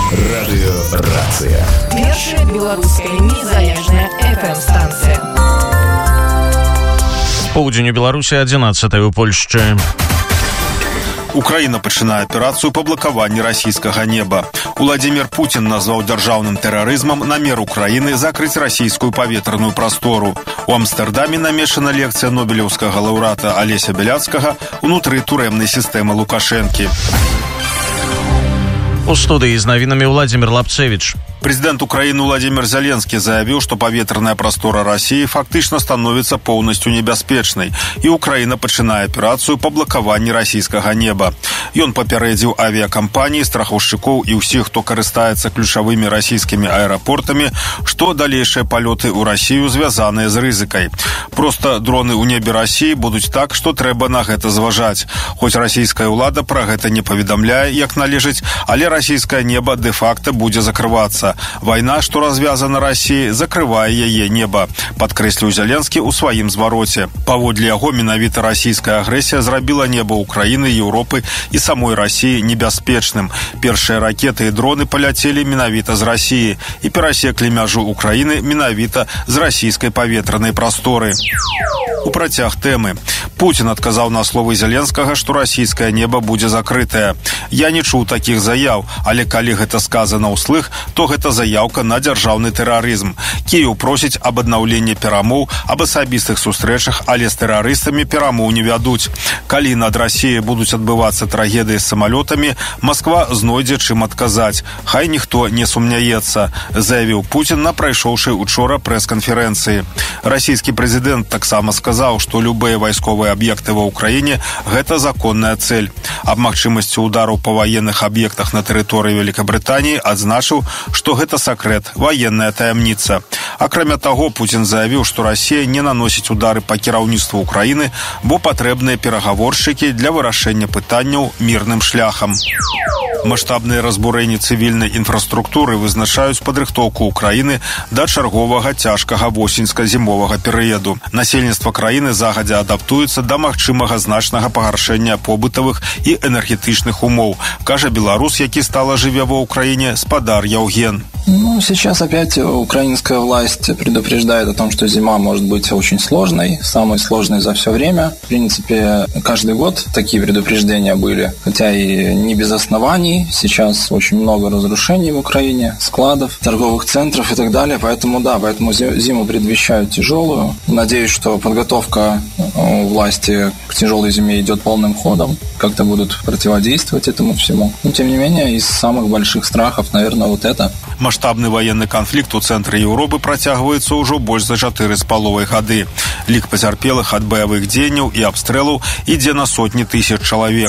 Радыёрацыя. Першая беларуская незалежная FM-станція. Поўдзень у Беларусі, 11 у Польшчы. Украина пачынае аперацыю па блакаванні расійскага неба. Владимир Путин назваў дзяржаўным тэрарызмам намер Украины закрыць расійскую паветраную прастору. У Амстэрдаме намешана лекцыя нобелеўскага лаўрэата Алеся Бяляцкага «Унутры турэмнай сістэмы Лукашэнкі». У студыі з навінамі Владимир Лапцевич. Президент Украины Владимир Зеленский заявил, что поветренная простора России фактично становится полностью небяспечной, и Украина пачынае операцию по блокаванню российского неба. Ён папярэдзіў авиакомпании, страховщиков и всех, кто карыстаецца ключевыми российскими аэропортами, что дальнейшие полеты у Россию связаны с рызыкай. Просто дроны у небе России будут так, что трэба на гэта зважаць. Хоть российская ўлада про гэта не паведамляе, як належыць, але российское небо де-факто будет закрываться. Война, что развязана Россией, закрывае яе неба, падкрэсліў Зеленскі ў сваім звароце. Паводле яго, менавіта расійская агрэсія зрабіла неба Украины, Европы и самой России небяспечным. Першыя ракеты и дроны поляцелі менавіта з России и перасеклі мяжу Украины менавіта з расійскай паветранай прасторы. У працяг тэмы. Путин отказал на словы Зеленскага, что российское небо будет закрытое. Я не чуў таких заяў, але калі гэта сказано ўслых, то гэта заявка на дзяржаўны тэрарызм. Кіеў просіць об аднаўленні перамоў, об асабістых сустрэчах, але з тэрарыстамі перамоў не вядуць. Калі над Россией будуць адбывацца трагедыі з самалётамі, Москва знойдзе чым адказаць. Хай ніхто не сумняецца, заявіў Путин на прайшоўшай учора прэс-канферэнцыі. Расійскі прэзідэнт таксама сказаў, што любыя вайсковыя аб'екты ва ўкраіне гэта законная цель. Аб магчымасці удараў па ваенных аб'ектах на тэрыторыі Великабрытаніі адзначыў, што гэта сакрэт, военная таямніца. Акрамя таго, Путин заявіў, што Россия не наносіць удары па кіраўніцтву Украины, бо патрэбныя перагаворшчыкі для вырашэння пытанняў мірным шляхам. Маштабныя разбурэнні цывільнай інфраструктуры вызначаюць падрыхтоўку Украины да чарговага цяжкага восеньска-зімовага перыяду. Насельніцтва краіны загадзя адаптуецца да магчымага значнага пагаршэння побытавых і энергетычных умоў, кажа беларус, які стала жыве ва Украине, спадар Яўген. Сейчас опять украинская власть предупреждает о том, что зима может быть очень сложной, самой сложной за все время. В принципе, каждый год такие предупреждения были, хотя и не без оснований. Сейчас очень много разрушений в Украине, складов, торговых центров и так далее. Поэтому зиму предвещают тяжелую. Надеюсь, что подготовка у власти к тяжелой зиме идет полным ходом. Как-то будут противодействовать этому всему. Но, тем не менее, из самых больших страхов, наверное, вот это. Маштабны военны канфлікт у цэнтры Еўропы працягваецца ўжо больш за 4,5 гады. Лік пацярпелых ад баявых дзеянняў і абстрэлаў ідзе на сотні тысяч чалавек.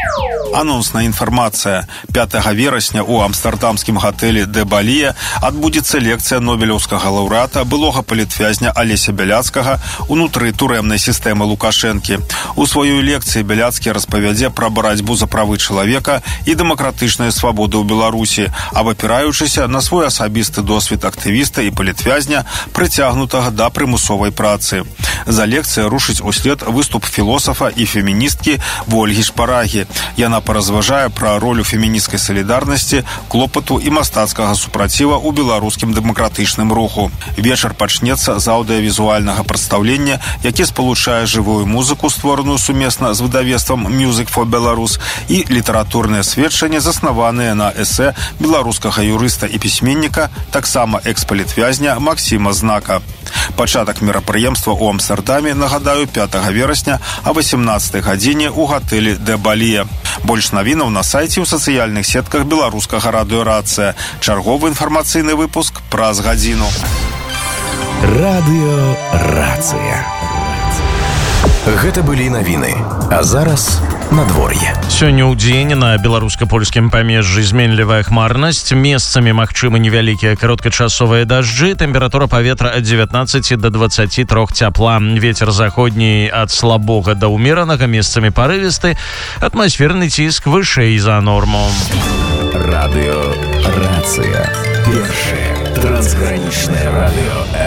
Анонсная інфармацыя. 5 верасня у амстэрдамскім гатэлі «Де Балія» адбудзецца лекцыя нобелеўскага лаўрэата былога палітвязня Алеся Бяляцкага «Унутры турэмнай сістэмы Лукашэнкі». У сваёй лекцыі Бяляцкі распавядзе пра барацьбу за правы чалавека і дэмакратычныя свабоды ў Беларусі, абапіраючыся на свой асабісты досвед актывіста і палітвязня, прыцягнутага да прымусовай працы. За лекцыя рушыць услед выступ філосафа і феміністкі Вольгі Шпарагі. Яна паразважае пра ролю фемінісцкай салідарнасці, клопату і мастацкага супраціва ў беларускім дэмакратычным руху. Вечар пачнецца з аўдыявізуальнага прадстаўлення, які спалучае жывую музыку, створаную сумесна з выдавецтвам Music for Belarus, і літаратурныя сведчанні, заснаваныя на эсэ беларускага юрыста і пісьменніка, таксама экс-палітвязня Максіма Знака. Пачатак мерапрыемства ў Амстэрдаме, нагадаю, 5 верасня а 18 гадзіне ў гатэлі «Де Балія». Больш навінаў на сайце ў сацыяльных сетках беларускага радыёрацыя. Чарговы інфармацыйны выпуск праз гадзіну. Радыёрацыя. Гэта былі навіны. А зараз надвор'е. Сёння ў дзень на беларуска-польскім памежжы зменлівая хмарнасць, месцамі магчымы невялікія кароткачасовыя дажджы, тэмпература паветра ад 19 до 23 цяпла, вецер заходні ад слабога да ўмеранага, месцамі парывісты, атмасферны ціск вышэй за норму. Радыёрацыя. Першае трансгранічнае радыё